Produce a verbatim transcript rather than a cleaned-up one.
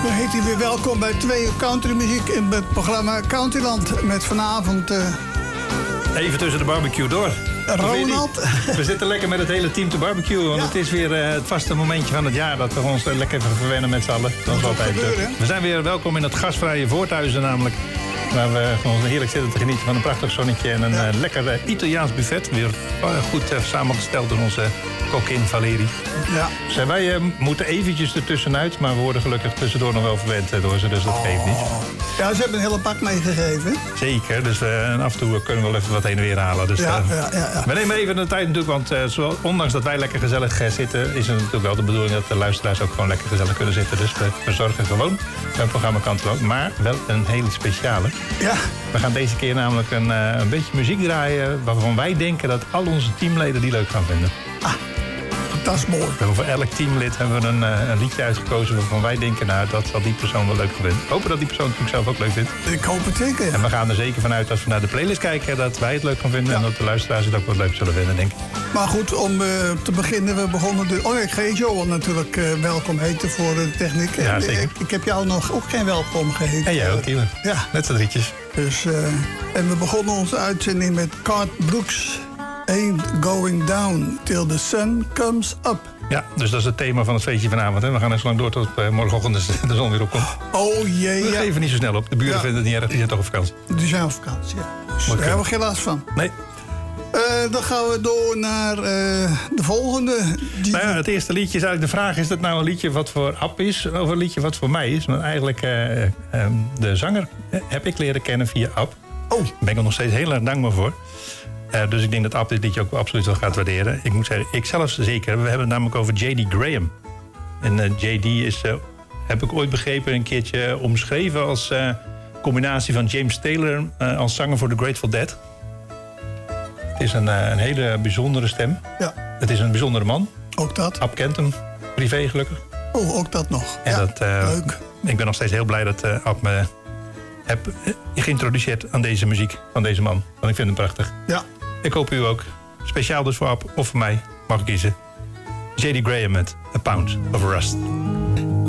Dan heet hij weer welkom bij twee uur countrymuziek in het programma Countryland. Met vanavond... Uh... Even tussen de barbecue door. Ronald. We zitten lekker met het hele team te barbecuen. Want ja. Het is weer uh, het vaste momentje van het jaar dat we ons uh, lekker even verwennen met z'n allen. Dat is altijd gebeuren, we zijn weer welkom in het gasvrije Voorthuizen namelijk. Waar we gewoon heerlijk zitten te genieten van een prachtig zonnetje en een ja. uh, lekker uh, Italiaans buffet. Weer uh, goed uh, samengesteld door onze kokkin Valerie. Ja. Dus, wij uh, moeten eventjes ertussenuit, maar we worden gelukkig tussendoor nog wel verwend uh, door ze, dus dat oh. geeft niet. Ja, ze hebben een hele pak meegegeven. Zeker, dus uh, en af en toe kunnen we wel even wat heen en weer halen. Dus, ja, uh, ja, ja, ja. We nemen even de tijd natuurlijk, want uh, zo, ondanks dat wij lekker gezellig uh, zitten, is het natuurlijk wel de bedoeling dat de luisteraars ook gewoon lekker gezellig kunnen zitten. Dus we verzorgen gewoon een programma Countryland, maar wel een hele speciale. Ja. We gaan deze keer namelijk een, uh, een beetje muziek draaien waarvan wij denken dat al onze teamleden die leuk gaan vinden. Ah, dat is mooi. We hebben voor elk teamlid hebben we een, uh, een liedje uitgekozen waarvan wij denken, nou, dat zal die persoon wel leuk vinden. We hopen dat die persoon het natuurlijk zelf ook leuk vindt. Ik hoop het zeker. En we gaan er zeker vanuit als we naar de playlist kijken dat wij het leuk gaan vinden ja. en dat de luisteraars het ook wel leuk zullen vinden, denk ik. Maar goed, om uh, te beginnen, we begonnen... De... Oh, ik ga je Johan natuurlijk uh, welkom heten voor de techniek. Ja, zeker. Ik, ik heb jou nog ook geen welkom geheten. En jij ook, Kieler. Ja. Net z'n drietjes. Dus, uh, en we begonnen onze uitzending met Garth Brooks. Ain't going down till the sun comes up. Ja, dus dat is het thema van het feestje vanavond. Hè. We gaan er zo lang door tot uh, morgenochtend de zon weer opkomt. Oh jee, We ja. geven niet zo snel op. De buren ja. vinden het niet erg, die zijn toch op vakantie. Die zijn op vakantie, ja. Dus daar hebben we geen last van. Nee. Uh, dan gaan we door naar uh, de volgende. Die... Nou ja, het eerste liedje is eigenlijk de vraag... is dat nou een liedje wat voor Ab is of een liedje wat voor mij is? Want eigenlijk, uh, uh, de zanger heb ik leren kennen via Ab. Oh. Daar ben ik er nog steeds heel erg dankbaar voor. Uh, dus ik denk dat Ab dit liedje ook absoluut wel gaat waarderen. Ik moet zeggen, ik zelf zeker. We hebben het namelijk over J D Graham. En uh, J D is, uh, heb ik ooit begrepen, een keertje omschreven... als uh, combinatie van James Taylor uh, als zanger voor The Grateful Dead. Het is een, uh, een hele bijzondere stem. Ja. Het is een bijzondere man. Ook dat. Ab kent hem, privé gelukkig. Oh, ook dat nog. En ja, dat, uh, leuk. Ik ben nog steeds heel blij dat uh, Ab me heb uh, geïntroduceerd aan deze muziek van deze man. Want ik vind hem prachtig. Ja. Ik hoop u ook. Speciaal dus voor Ab of voor mij, mag ik kiezen. J D Graham met A Pound of Rust.